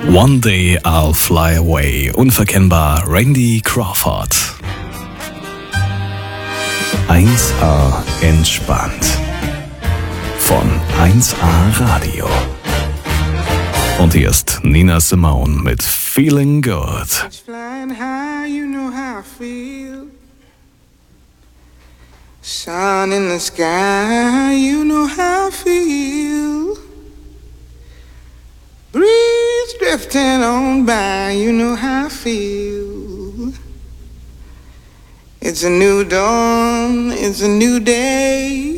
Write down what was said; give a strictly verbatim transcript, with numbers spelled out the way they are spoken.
One Day I'll Fly Away, unverkennbar Randy Crawford. eins A entspannt. Von eins A Radio. Und hier ist Nina Simone mit Feeling Good. Flying high, you know how I feel. Sun in the sky, you know how I feel. Breeze drifting on by, you know how I feel. It's a new dawn, it's a new day.